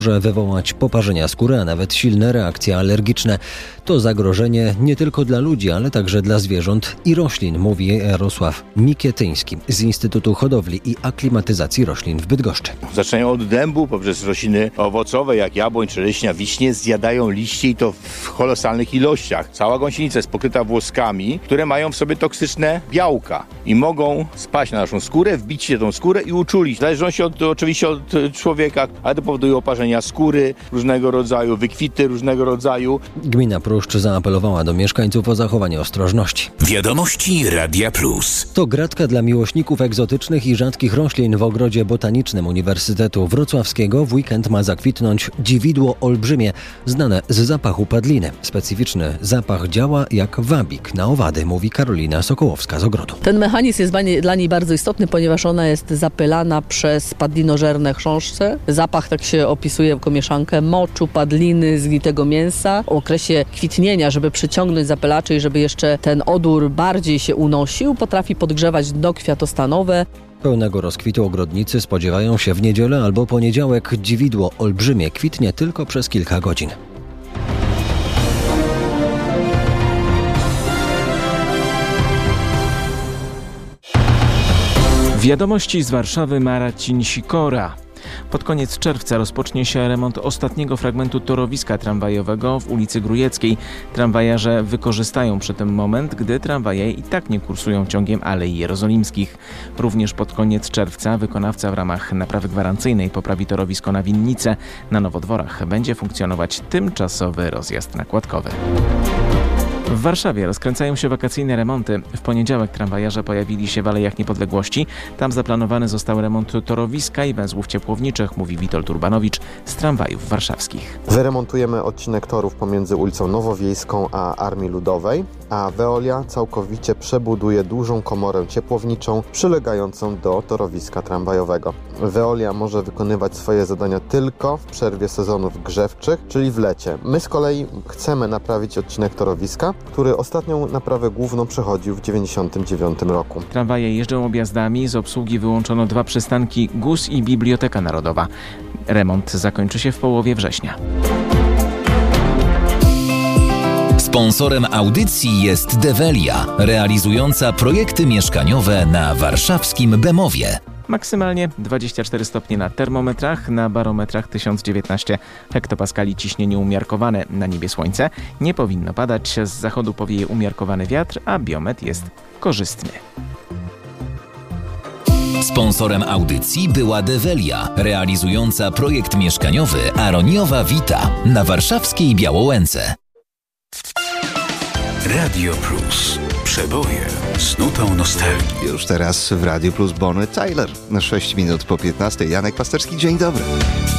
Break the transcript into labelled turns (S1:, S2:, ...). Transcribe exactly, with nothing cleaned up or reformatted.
S1: może wywołać poparzenia skóry, a nawet silne reakcje alergiczne. To zagrożenie nie tylko dla ludzi, ale także dla zwierząt i roślin, mówi Jarosław Mikietyński z Instytutu Hodowli i Aklimatyzacji Roślin w Bydgoszczy.
S2: Zaczynają od dębu, poprzez rośliny owocowe jak jabłoń, czereśnia, wiśnie, zjadają liście i to w kolosalnych ilościach. Cała gąsienica jest pokryta włoskami, które mają w sobie toksyczne białka i mogą spaść na naszą skórę, wbić się tą skórę i uczulić. W zależności od, oczywiście od człowieka, ale to powoduje oparzenia skóry różnego rodzaju, wykwity różnego rodzaju.
S1: Gmina Pruszcz zaapelowała do mieszkańców o zachowanie ostrożności.
S3: Wiadomości Radia Plus.
S1: To gratka dla miłośników egzotycznych i rzadkich roślin w ogrodzie botanicznym Uniwersytetu Wrocławskiego. W weekend ma zakwitnąć dziwidło olbrzymie, znane z zapachu padliny. Specyficzny zapach działa jak wabik na owady, mówi Karolina Sokołowska z ogrodu.
S4: Ten mechanizm jest dla niej bardzo istotny, ponieważ ona jest zapylana przez padlinożerne chrząszcze. Zapach tak się opisuje jako mieszankę moczu, padliny, zgnitego mięsa. W okresie kwitnienia, żeby przyciągnąć zapylaczy i żeby jeszcze ten odór bardziej się unosił, potrafi podgrzewać dno kwiatostanowe.
S1: Pełnego rozkwitu ogrodnicy spodziewają się w niedzielę albo poniedziałek. Dziwidło olbrzymie kwitnie tylko przez kilka godzin.
S5: Wiadomości z Warszawy, Marcin Sikora. Pod koniec czerwca rozpocznie się remont ostatniego fragmentu torowiska tramwajowego w ulicy Grujeckiej. Tramwajarze wykorzystają przy tym moment, gdy tramwaje i tak nie kursują ciągiem Alei Jerozolimskich. Również pod koniec czerwca wykonawca w ramach naprawy gwarancyjnej poprawi torowisko na Winnice. Na Nowodworach będzie funkcjonować tymczasowy rozjazd nakładkowy. W Warszawie rozkręcają się wakacyjne remonty. W poniedziałek tramwajarze pojawili się w Alejach Niepodległości. Tam zaplanowany został remont torowiska i węzłów ciepłowniczych, mówi Witold Urbanowicz z Tramwajów Warszawskich.
S6: Wyremontujemy odcinek torów pomiędzy ulicą Nowowiejską a Armii Ludowej, a Veolia całkowicie przebuduje dużą komorę ciepłowniczą przylegającą do torowiska tramwajowego. Veolia może wykonywać swoje zadania tylko w przerwie sezonów grzewczych, czyli w lecie. My z kolei chcemy naprawić odcinek torowiska, który ostatnią naprawę główną przechodził w dziewięćdziesiątym dziewiątym roku.
S5: Tramwaje jeżdżą objazdami, z obsługi wyłączono dwa przystanki G U S i Biblioteka Narodowa. Remont zakończy się w połowie września.
S3: Sponsorem audycji jest Develia, realizująca projekty mieszkaniowe na warszawskim Bemowie.
S5: Maksymalnie dwadzieścia cztery stopnie na termometrach, na barometrach tysiąc dziewiętnaście hektopaskali ciśnienie umiarkowane, na niebie słońce. Nie powinno padać, z zachodu powieje umiarkowany wiatr, a biometr jest korzystny.
S3: Sponsorem audycji była Develia, realizująca projekt mieszkaniowy Aroniowa Vita na warszawskiej Białołęce. Radio Plus. Przeboje z nutą nostalgii.
S7: Już teraz w Radio Plus Bonnie Tyler. Na sześć minut po piętnastej. Janek Pasterski, dzień dobry.